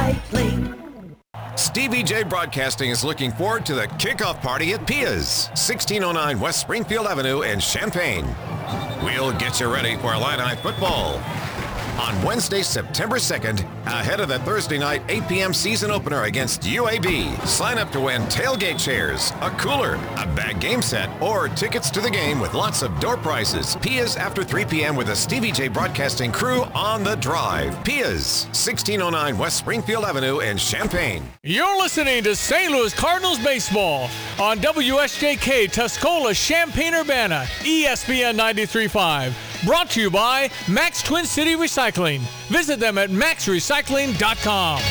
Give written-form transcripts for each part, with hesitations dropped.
Recycling. Stevie J Broadcasting is looking forward to the kickoff party at Pia's, 1609 West Springfield Avenue in Champaign. We'll get you ready for Illini football on Wednesday, September 2nd, ahead of the Thursday night 8 p.m. season opener against UAB. Sign up to win tailgate chairs, a cooler, a bag game set, or tickets to the game with lots of door prizes. Pia's after 3 p.m. with a Stevie J Broadcasting crew on the drive. Pia's, 1609 West Springfield Avenue in Champaign. You're listening to St. Louis Cardinals baseball on WSJK Tuscola, Champaign-Urbana, ESPN 93.5. Brought to you by Max Twin City Recycling. Visit them at maxrecycling.com.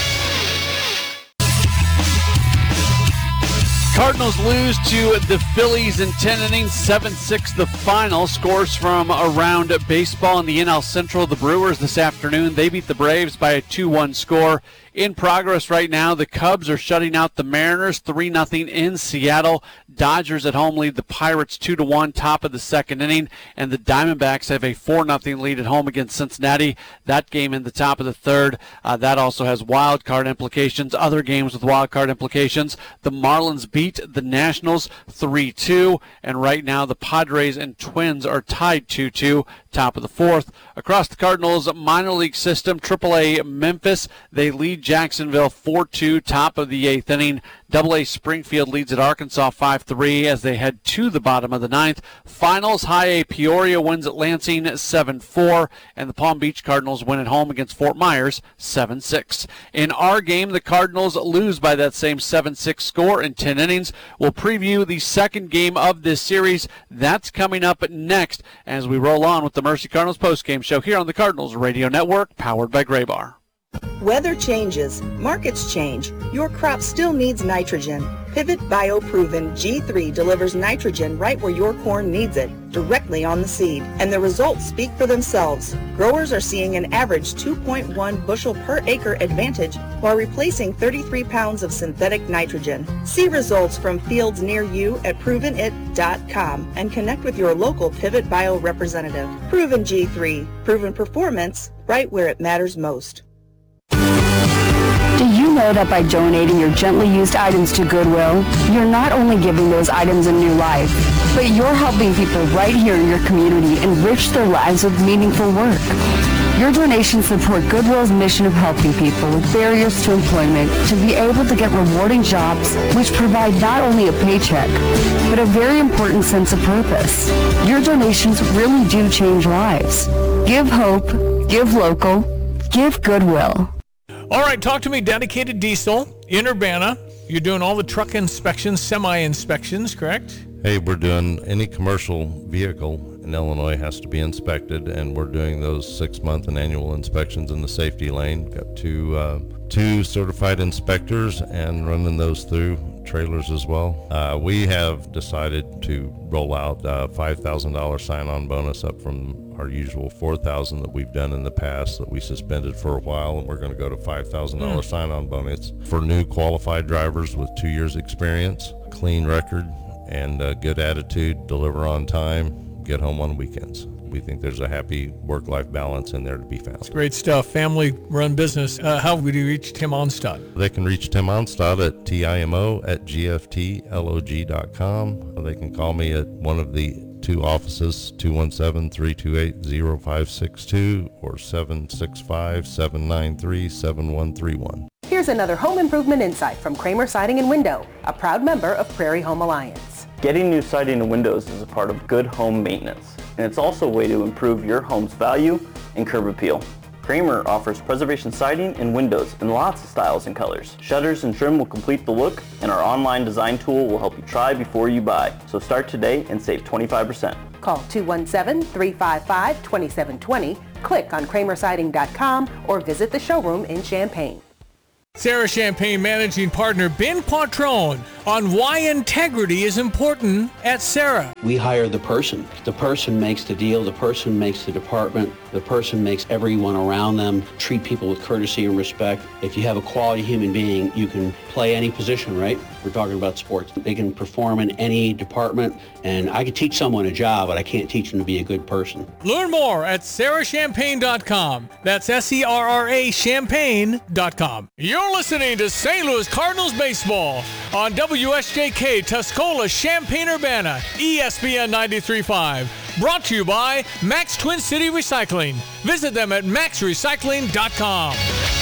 Cardinals lose to the Phillies in 10 innings, 7-6 the final. Scores from around baseball in the NL Central. The Brewers this afternoon, they beat the Braves by a 2-1 score. In progress right now, the Cubs are shutting out the Mariners 3-0 in Seattle. Dodgers at home lead the Pirates 2-1, top of the second inning. And the Diamondbacks have a 4-0 lead at home against Cincinnati. That game in the top of the third. That also has wild card implications. Other games with wild card implications. The Marlins beat the Nationals 3-2. And right now, the Padres and Twins are tied 2-2, top of the fourth. Across the Cardinals minor league system, AAA Memphis, they lead Jacksonville 4-2, top of the eighth inning. AA Springfield leads at Arkansas 5-3 as they head to the bottom of the ninth. Finals, High A Peoria wins at Lansing 7-4, and the Palm Beach Cardinals win at home against Fort Myers 7-6. In our game, the Cardinals lose by that same 7-6 score in 10 innings. We'll preview the second game of this series. That's coming up next as we roll on with the Mercy Cardinals postgame show here on the Cardinals Radio Network, powered by Graybar. Weather changes, markets change. Your crop still needs nitrogen. Pivot BioProven G3 delivers nitrogen right where your corn needs it, directly on the seed. And the results speak for themselves. Growers are seeing an average 2.1 bushel per acre advantage while replacing 33 pounds of synthetic nitrogen. See results from fields near you at provenit.com and connect with your local Pivot Bio representative. Proven G3, proven performance right where it matters most. Do you know that by donating your gently used items to Goodwill, you're not only giving those items a new life, but you're helping people right here in your community enrich their lives with meaningful work. Your donations support Goodwill's mission of helping people with barriers to employment to be able to get rewarding jobs which provide not only a paycheck, but a very important sense of purpose. Your donations really do change lives. Give hope, give local, give Goodwill. All right, talk to me, Dedicated Diesel in Urbana. You're doing all the truck inspections, semi-inspections, correct? Hey, we're doing any commercial vehicle in Illinois has to be inspected, and we're doing those 6-month and annual inspections in the safety lane. Got two certified inspectors and running those through trailers as well. We have decided to roll out a $5,000 sign-on bonus up from our usual $4,000 that we've done in the past that we suspended for a while, and we're going to go to $5,000 sign-on bonus for new qualified drivers with 2 years experience, clean record, and a good attitude, deliver on time, get home on weekends. We think there's a happy work-life balance in there to be found. That's great stuff. Family-run business. How would you reach Tim Onstad? They can reach Tim Onstad at TIMO@GFTLOG.com. They can call me at one of the two offices, 217-328-0562 or 765-793-7131. Here's another home improvement insight from Kramer Siding and Window, a proud member of Prairie Home Alliance. Getting new siding and windows is a part of good home maintenance, and it's also a way to improve your home's value and curb appeal. Kramer offers preservation siding and windows in lots of styles and colors. Shutters and trim will complete the look, and our online design tool will help you try before you buy. So start today and save 25%. Call 217-355-2720, click on kramersiding.com, or visit the showroom in Champaign. Sarah Champagne Managing Partner Ben Quattrone on why integrity is important at Sarah. We hire the person. The person makes the deal. The person makes the department. The person makes everyone around them treat people with courtesy and respect. If you have a quality human being, you can play any position, right? We're talking about sports. They can perform in any department, and I could teach someone a job, but I can't teach them to be a good person. Learn more at sarahchampagne.com. That's SERRA champagne.com. You're listening to St. Louis Cardinals baseball on WSJK Tuscola Champaign-Urbana, ESPN 93.5. Brought to you by Max Twin City Recycling. Visit them at maxrecycling.com.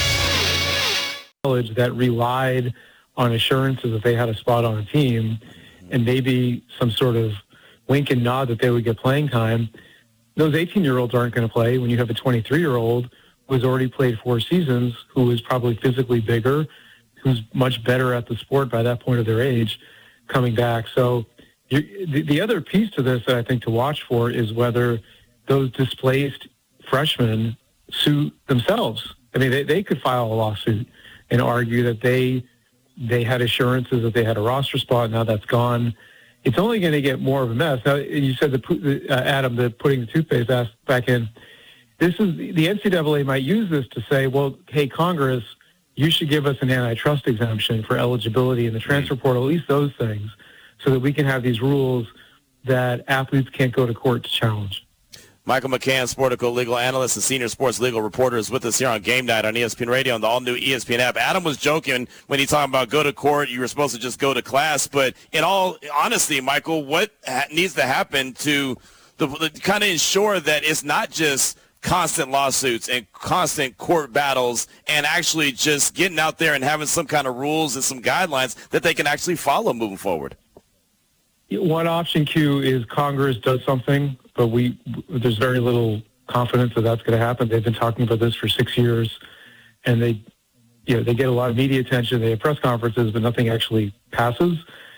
College that relied on assurances that they had a spot on a team and maybe some sort of wink and nod that they would get playing time. Those 18-year-olds aren't going to play when you have a 23-year-old who's already played 4 seasons, who is probably physically bigger, who's much better at the sport by that point of their age, coming back. So the other piece to this that I think to watch for is whether those displaced freshmen sue themselves. I mean, they could file a lawsuit and argue that they had assurances that they had a roster spot. Now that's gone. It's only going to get more of a mess. Now, you said, Adam, that putting the toothpaste back in. This is the NCAA might use this to say, well, hey, Congress, you should give us an antitrust exemption for eligibility in the transfer portal, at least those things, so that we can have these rules that athletes can't go to court to challenge. Michael McCann, Sportico legal analyst and senior sports legal reporter, is with us here on Game Night on ESPN Radio and the all-new ESPN app. Adam was joking when he talked about go to court. You were supposed to just go to class. But in all honesty, Michael, what needs to happen to kind of ensure that it's not just constant lawsuits and constant court battles and actually just getting out there and having some kind of rules and some guidelines that they can actually follow moving forward? One option, Q, is Congress does something, but there's very little confidence that that's going to happen. They've been talking about this for 6 years, and they get a lot of media attention. They have press conferences, but nothing actually passes.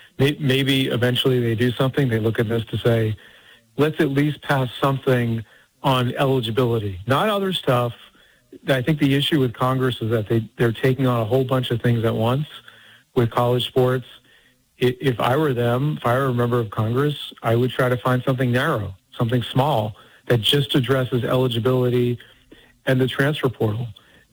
Maybe eventually they do something. They look at this to say, let's at least pass something on eligibility, not other stuff. I think the issue with Congress is that they're taking on a whole bunch of things at once with college sports. If I were them, if I were a member of Congress, I would try to find something narrow, something small that just addresses eligibility and the transfer portal.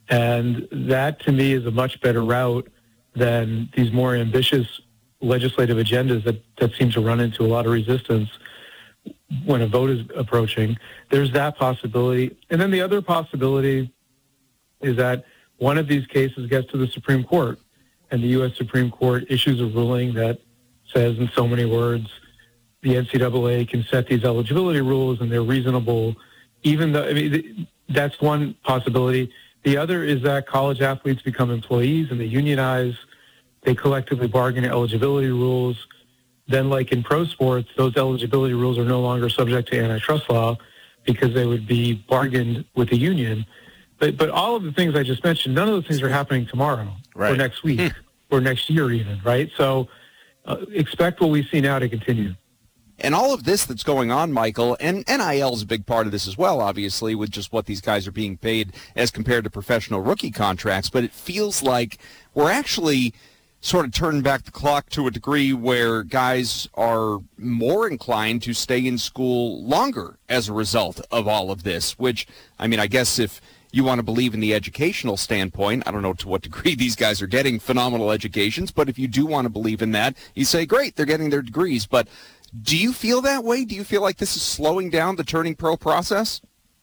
And that, to me, is a much better route than these more ambitious legislative agendas that seem to run into a lot of resistance when a vote is approaching. There's that possibility. And then the other possibility is that one of these cases gets to the Supreme Court, and the U.S. Supreme Court issues a ruling that says in so many words, the NCAA can set these eligibility rules and they're reasonable, even though, that's one possibility. The other is that college athletes become employees and they unionize, they collectively bargain eligibility rules. Then, like in pro sports, those eligibility rules are no longer subject to antitrust law because they would be bargained with the union. But all of the things I just mentioned, none of those things are happening tomorrow or next week or next year even, right? So expect what we see now to continue. And all of this that's going on, Michael, and NIL is a big part of this as well, obviously, with just what these guys are being paid as compared to professional rookie contracts. But it feels like we're actually sort of turning back the clock to a degree where guys are more inclined to stay in school longer as a result of all of this, which, I mean, I guess if you want to believe in the educational standpoint, I don't know to what degree these guys are getting phenomenal educations, but if you do want to believe in that, you say, great, they're getting their degrees. But do you feel that way? Do you feel like this is slowing down the turning pro process?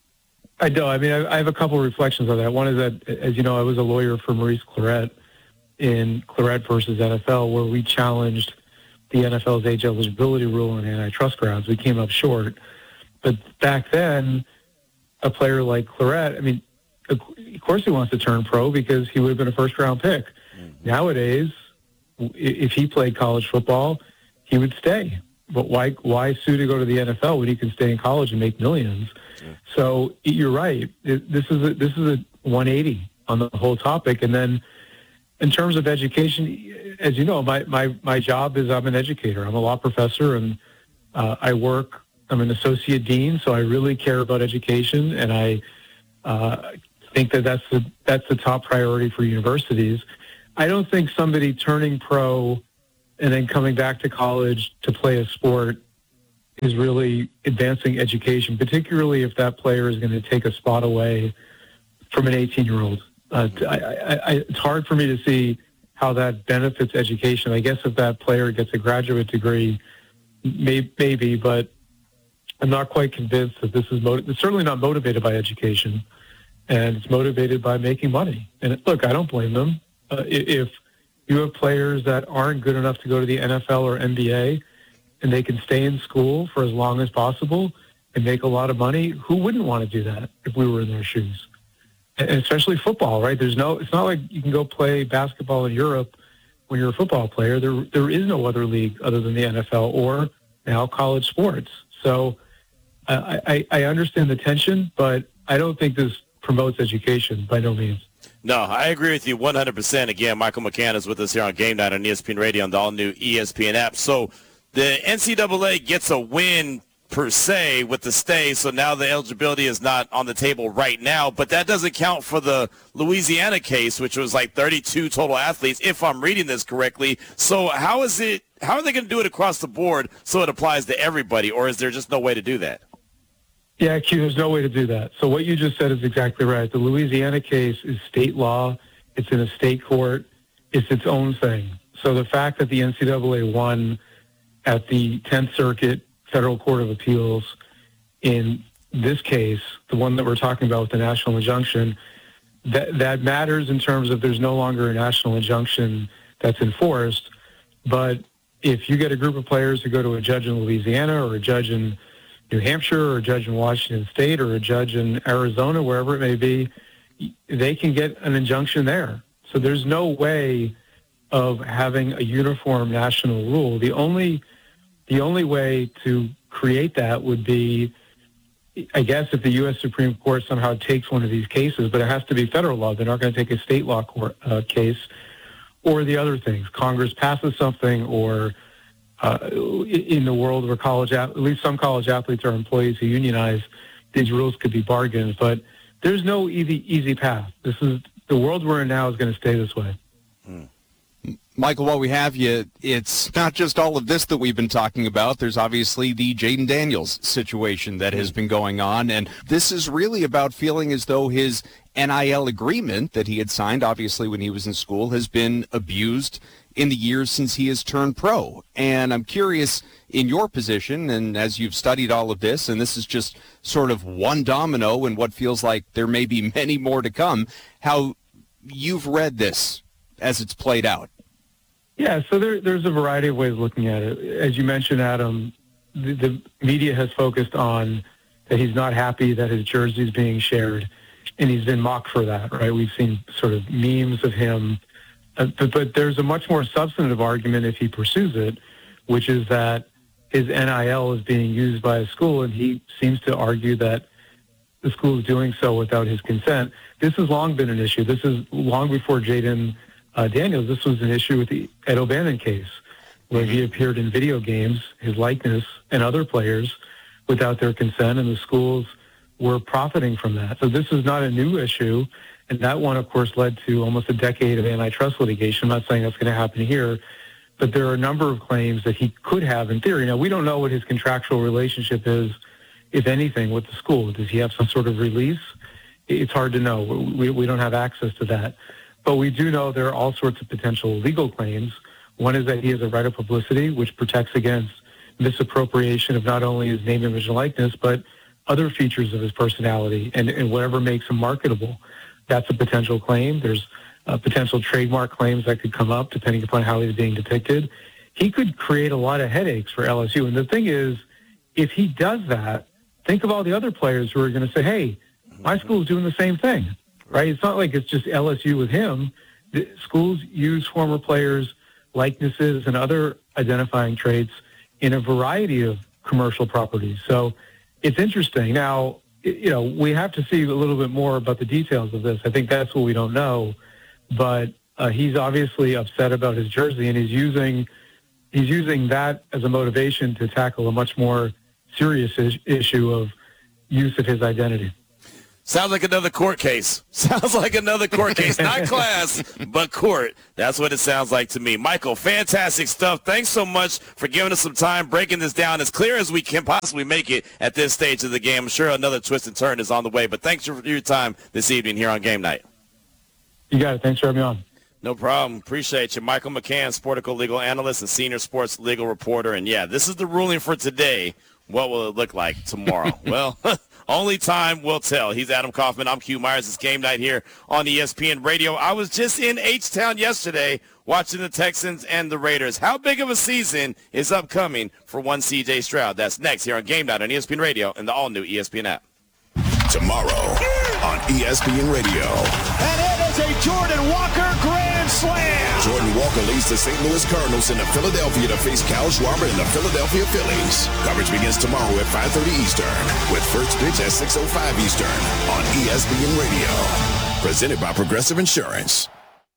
I do. I mean, I have a couple of reflections on that. One is that, as you know, I was a lawyer for Maurice Clarett in Clarett versus NFL, where we challenged the NFL's age eligibility rule on antitrust grounds. We came up short. But back then, a player like Clarett, I mean, of course he wants to turn pro because he would have been a first-round pick. Mm-hmm. Nowadays, if he played college football, he would stay. But why sue to go to the NFL when he can stay in college and make millions? Yeah. So you're right. This is a 180 on the whole topic. And then in terms of education, as you know, my job is I'm an educator. I'm a law professor, and I'm an associate dean, so I really care about education, and I think that's the top priority for universities. I don't think somebody turning pro and then coming back to college to play a sport is really advancing education, particularly if that player is going to take a spot away from an 18-year-old. It's hard for me to see how that benefits education. I guess if that player gets a graduate degree, maybe, but I'm not quite convinced that this is it's certainly not motivated by education, and it's motivated by making money. And look, I don't blame them. If you have players that aren't good enough to go to the NFL or NBA, and they can stay in school for as long as possible and make a lot of money, who wouldn't want to do that if we were in their shoes? And especially football, right? It's not like you can go play basketball in Europe when you're a football player. There is no other league other than the NFL or now college sports. So I understand the tension, but I don't think this promotes education by no means. No, I agree with you 100%. Again, Michael McCann is with us here on Game Night on ESPN Radio on the all-new ESPN app. So the NCAA gets a win per se with the stay, so now the eligibility is not on the table right now, but that doesn't count for the Louisiana case, which was like 32 total athletes, if I'm reading this correctly. So how are they going to do it across the board so it applies to everybody, or is there just no way to do that? Yeah, Q, there's no way to do that. So what you just said is exactly right. The Louisiana case is state law. It's in a state court. It's its own thing. So the fact that the NCAA won at the 10th Circuit Federal Court of Appeals in this case, the one that we're talking about with the national injunction, that matters in terms of there's no longer a national injunction that's enforced. But if you get a group of players to go to a judge in Louisiana or a judge in New Hampshire or a judge in Washington State or a judge in Arizona, wherever it may be, they can get an injunction there. So there's no way of having a uniform national rule. The only way to create that would be, I guess, if the U.S. Supreme Court somehow takes one of these cases, but it has to be federal law. They're not going to take a state law case, or the other things. Congress passes something, or in the world where at least some college athletes are employees who unionize, these rules could be bargains. But there's no easy path. The world we're in now is going to stay this way. Michael, while we have you, it's not just all of this that we've been talking about. There's obviously the Jaden Daniels situation that has been going on, and this is really about feeling as though his NIL agreement that he had signed, obviously when he was in school, has been abused in the years since he has turned pro. And I'm curious, in your position, and as you've studied all of this, and this is just sort of one domino in what feels like there may be many more to come, how you've read this as it's played out. Yeah, so there's a variety of ways of looking at it. As you mentioned, Adam, the media has focused on that he's not happy that his jersey is being shared, and he's been mocked for that, right? We've seen sort of memes of him. But there's a much more substantive argument if he pursues it, which is that his NIL is being used by a school, and he seems to argue that the school is doing so without his consent. This has long been an issue. This is long before Jaden Daniels. This was an issue with the Ed O'Bannon case, where he appeared in video games, his likeness, and other players without their consent, and the schools were profiting from that. So this is not a new issue, and that one, of course, led to almost a decade of antitrust litigation. I'm not saying that's going to happen here, but there are a number of claims that he could have in theory. Now, we don't know what his contractual relationship is, if anything, with the school. Does he have some sort of release? It's hard to know. We don't have access to that. But we do know there are all sorts of potential legal claims. One is that he has a right of publicity, which protects against misappropriation of not only his name, image, and likeness, but other features of his personality and whatever makes him marketable. That's a potential claim. There's potential trademark claims that could come up depending upon how he's being depicted. He could create a lot of headaches for LSU. And the thing is, if he does that, think of all the other players who are going to say, hey, my school is doing the same thing. Right? It's not like it's just LSU with him. The schools use former players' likenesses and other identifying traits in a variety of commercial properties. So it's interesting. Now, we have to see a little bit more about the details of this. I think that's what we don't know. But he's obviously upset about his jersey, and he's using that as a motivation to tackle a much more serious issue of use of his identity. Sounds like another court case. Sounds like another court case. Not class, but court. That's what it sounds like to me. Michael, fantastic stuff. Thanks so much for giving us some time, breaking this down as clear as we can possibly make it at this stage of the game. I'm sure another twist and turn is on the way, but thanks for your time this evening here on Game Night. You got it. Thanks for having me on. No problem. Appreciate you. Michael McCann, Sportico legal analyst and senior sports legal reporter. And, yeah, this is the ruling for today. What will it look like tomorrow? Well, only time will tell. He's Adam Kaufman. I'm Q Myers. It's Game Night here on ESPN Radio. I was just in H-Town yesterday watching the Texans and the Raiders. How big of a season is upcoming for one C.J. Stroud? That's next here on Game Night on ESPN Radio and the all-new ESPN app. Tomorrow on ESPN Radio. And it is a Jordan Walker grand slam. Jordan Walker leads the St. Louis Cardinals into Philadelphia to face Kyle Schwarber and the Philadelphia Phillies. Coverage begins tomorrow at 5:30 Eastern with first pitch at 6:05 Eastern on ESPN Radio. Presented by Progressive Insurance.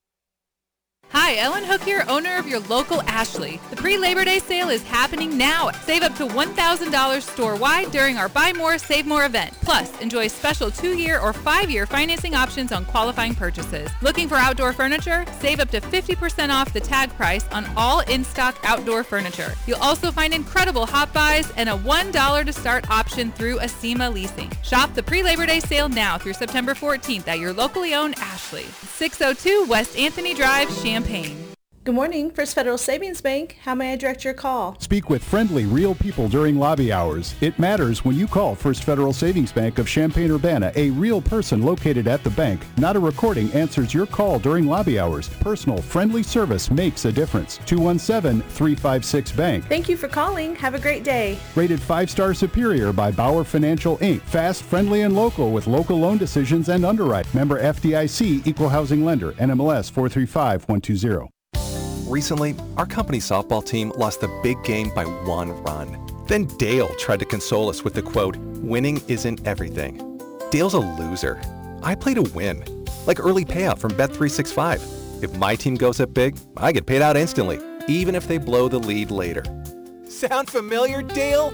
Hi, Ellen Hook here, owner of your local Ashley. The pre-Labor Day sale is happening now. Save up to $1,000 store-wide during our Buy More, Save More event. Plus, enjoy special 2-year or 5-year financing options on qualifying purchases. Looking for outdoor furniture? Save up to 50% off the tag price on all in-stock outdoor furniture. You'll also find incredible hot buys and a $1 to start option through Acima Leasing. Shop the pre-Labor Day sale now through September 14th at your locally owned Ashley. 602 West Anthony Drive, Champaign. Good morning, First Federal Savings Bank. How may I direct your call? Speak with friendly, real people during lobby hours. It matters when you call First Federal Savings Bank of Champaign-Urbana. A real person located at the bank, not a recording, answers your call during lobby hours. Personal, friendly service makes a difference. 217-356-BANK. Thank you for calling. Have a great day. Rated 5-star superior by Bauer Financial, Inc. Fast, friendly, and local with local loan decisions and underwrite. Member FDIC, Equal Housing Lender, NMLS 435120. Recently, our company's softball team lost the big game by 1 run. Then Dale tried to console us with the quote, "Winning isn't everything." Dale's a loser. I play to win, like early payout from Bet365. If my team goes up big, I get paid out instantly, even if they blow the lead later. Sound familiar, Dale?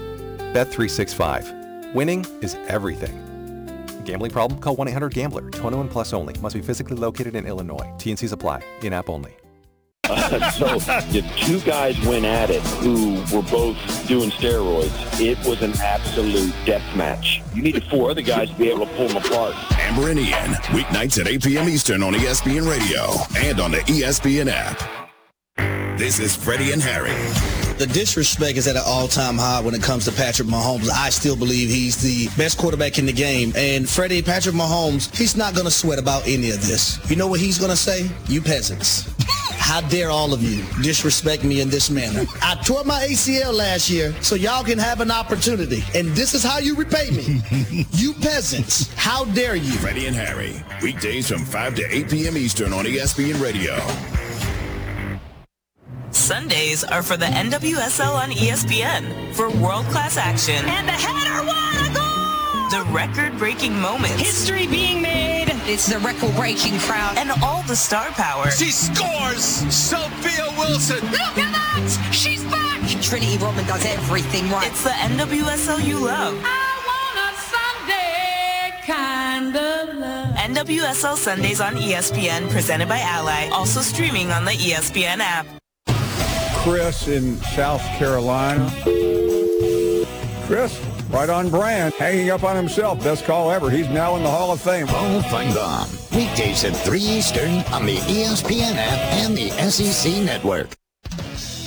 Bet365. Winning is everything. Gambling problem? Call 1-800-GAMBLER. 21 plus only. Must be physically located in Illinois. T&Cs apply. In-app only. So the two guys went at it who were both doing steroids. It was an absolute death match. You needed 4 other guys to be able to pull them apart. Amber and Ian, weeknights at 8 p.m. Eastern on ESPN Radio and on the ESPN app. This is Freddie and Harry. The disrespect is at an all-time high when it comes to Patrick Mahomes. I still believe he's the best quarterback in the game. And Patrick Mahomes, he's not going to sweat about any of this. You know what he's going to say? You peasants. How dare all of you disrespect me in this manner? I tore my ACL last year so y'all can have an opportunity. And this is how you repay me. You peasants. How dare you? Freddie and Harry, weekdays from 5 to 8 p.m. Eastern on ESPN Radio. Sundays are for the NWSL on ESPN for world-class action. And the header, what a goal! The record-breaking moments. History being made. It's the record-breaking crowd. And all the star power. She scores! Sophia Wilson! Look at that! She's back! Trinity Rodman does everything right. It's the NWSL you love. I want a Sunday kind of love. NWSL Sundays on ESPN, presented by Ally. Also streaming on the ESPN app. Chris in South Carolina. Chris, right on brand, hanging up on himself. Best call ever. He's now in the Hall of Fame. All fun gone. Weekdays at 3 Eastern on the ESPN app and the SEC network.